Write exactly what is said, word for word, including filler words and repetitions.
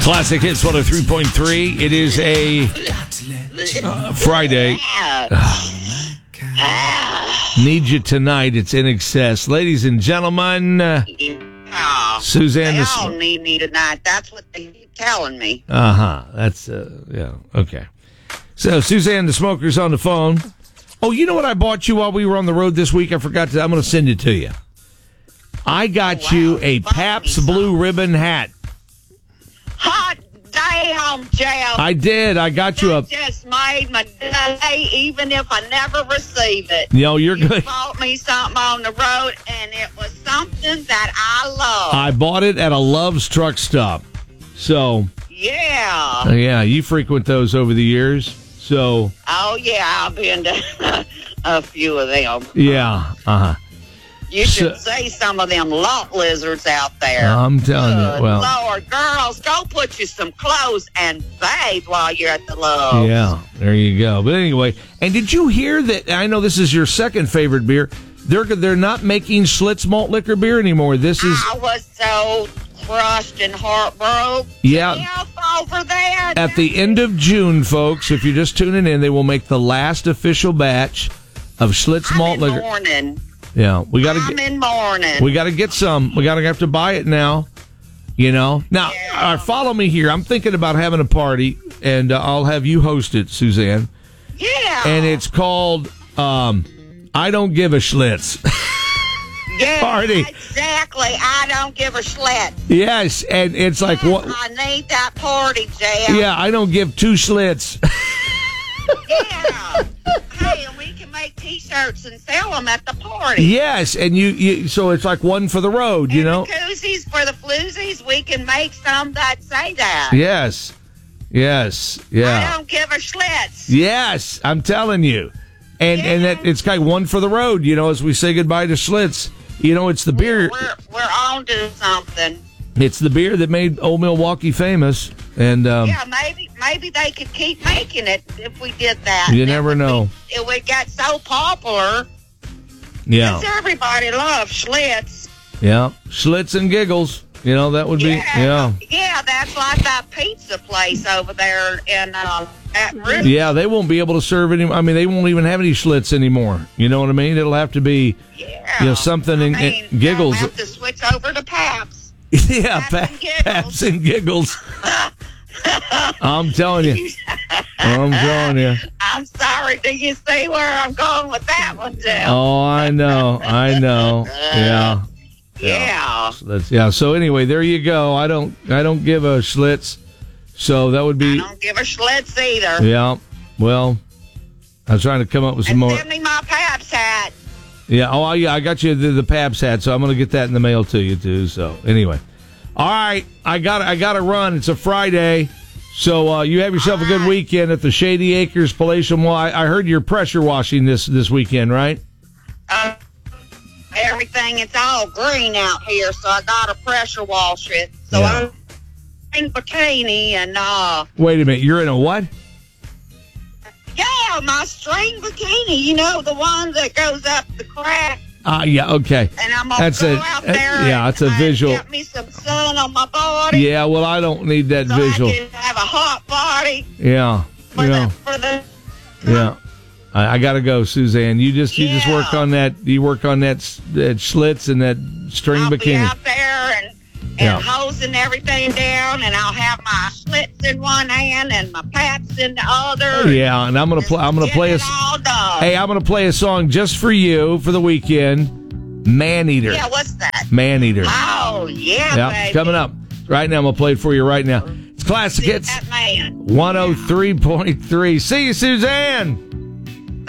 Classic Hits one oh three point three. It is a uh, Friday. Need You Tonight. It's In Excess. Ladies and gentlemen, uh, oh, Suzanne. They the, all need me tonight. That's what they keep telling me. Uh-huh. That's, uh, yeah, okay. So, Suzanne the Smoker's on the phone. Oh, you know what I bought you while we were on the road this week? I forgot to. I'm going to send it to you. I got oh, wow. you a Pabst Blue Ribbon hat. Hot damn, Jeff. I did. I got you a. That just made my day, even if I never receive it. You know, you're you good. bought me something on the road, and it was something that I love. I bought it at a Love's truck stop. So. Yeah. Uh, yeah, you frequent those over the years. So. Oh, yeah, I've been to a few of them. Yeah. Uh-huh. You should so, see some of them lot lizards out there. I'm telling Good you. Well, Lord, girls, go put you some clothes and bathe while you're at the Lowe's. Yeah, there you go. But anyway, and did you hear that? I know this is your second favorite beer. They're they're not making Schlitz malt liquor beer anymore. This is. I was so crushed and heartbroken. Yeah. Over there. At the end of June, folks, if you're just tuning in, they will make the last official batch of Schlitz I'm malt in liquor. Morning. Yeah, we got to I'm get. in morning. We got to get some. We got to have to buy it now. You know. Now, yeah. uh, follow me here. I'm thinking about having a party, and uh, I'll have you host it, Suzanne. Yeah. And it's called um, "I Don't Give a Schlitz." Yeah, party. Exactly. I don't give a Schlitz. Yes, and it's like yeah, what? I need that party, Jeff. Yeah, I don't give two Schlitz. Yeah. Hey, and we can make T-shirts and sell them at the party. Yes, and you, you so it's like one for the road, you and know. The koozies for the floozies, we can make some that say that. Yes, yes, yeah. I don't give a Schlitz. Yes, I'm telling you, and yeah. and that it's kind of one for the road, you know. As we say goodbye to Schlitz, you know, it's the beer. We're we're on to something. It's the beer that made Old Milwaukee famous, and um, yeah, maybe maybe they could keep making it if we did that. You never know. We, it would get so popular. Yeah, because everybody loves Schlitz. Yeah, Schlitz and Giggles. You know, that would be yeah. yeah. Yeah, that's like that pizza place over there in uh, at Ruth. Yeah, they won't be able to serve any. I mean, they won't even have any Schlitz anymore. You know what I mean? It'll have to be, yeah. you know, something I in, mean, in Giggles. They'll have to switch over to Pabst. Yeah, Pabst and Giggles. I'm telling you. I'm telling you. I'm sorry. Do you see where I'm going with that one, Jeff? Oh, I know. I know. Yeah. Yeah. So that's yeah. So anyway, there you go. I don't. I don't give a Schlitz. So that would be. I don't give a Schlitz either. Yeah. Well, I was trying to come up with some and more. Send me my Pabst hat. Yeah. Oh, yeah. I got you the, the Pabst hat, so I'm going to get that in the mail to you too. So anyway, all right. I got. I got to run. It's a Friday, so uh, you have yourself all a good right. weekend at the Shady Acres Palatial Mall. I, I heard you're pressure washing this this weekend, right? Uh, everything. It's all green out here, so I got to pressure wash it. So yeah. I'm in bikini and uh. Wait a minute. You're in a what? Yeah, my string bikini, you know, the one that goes up the crack. Ah, uh, yeah, okay. And I'm gonna that's go a, out there yeah, and it's a visual. Get me some sun on my body. Yeah, well, I don't need that so visual. I can have a hot body. Yeah, for you the, know. for the. Yeah, I, I got to go, Suzanne. You just you yeah. just work on that. You work on that that Schlitz and that string I'll bikini. Be out there and. And yeah. hosing everything down, and I'll have my Schlitz in one hand and my Pabst in the other. Yeah, and I'm gonna play. I'm gonna play a. Hey, I'm gonna play a song just for you for the weekend. Maneater. Yeah, what's that? Maneater. Oh yeah, yeah, baby. Coming up right now. I'm gonna play it for you right now. It's Classic Hits one oh three point three. See you, Suzanne.